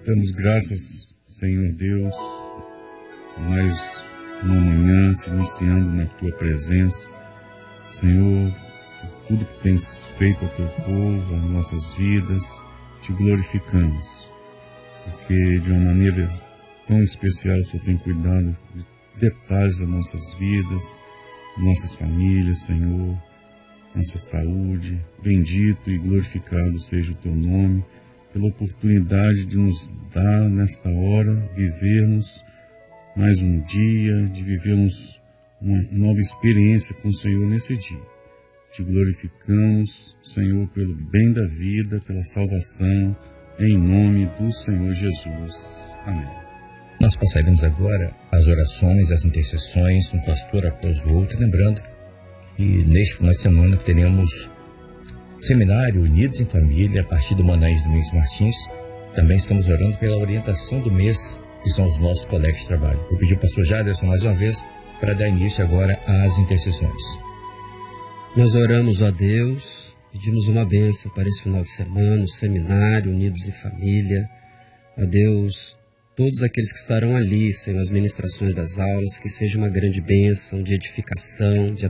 Damos graças, Senhor Deus, mais uma manhã se iniciando na Tua presença. Senhor, por tudo que tens feito ao Teu povo, às nossas vidas, Te glorificamos, porque de uma maneira tão especial o Senhor tem cuidado de detalhes das nossas vidas, nossas famílias, Senhor, nossa saúde. Bendito e glorificado seja o Teu nome, pela oportunidade de nos dar nesta hora, vivermos mais um dia, de vivermos uma nova experiência com o Senhor nesse dia. Te glorificamos, Senhor, pelo bem da vida, pela salvação, em nome do Senhor Jesus. Amém. Nós passaremos agora as orações, as intercessões, um pastor após o outro, lembrando que neste final de semana teremos Seminário Unidos em Família, a partir do Manaís Domingos Martins. Também estamos orando pela orientação do mês, que são os nossos colegas de trabalho. Vou pedir ao pastor Jaderson mais uma vez para dar início agora às intercessões. Nós oramos a Deus, pedimos uma bênção para esse final de semana, o Seminário Unidos em Família. A Deus, todos aqueles que estarão ali, Senhor, as ministrações das aulas, que seja uma grande bênção de edificação, de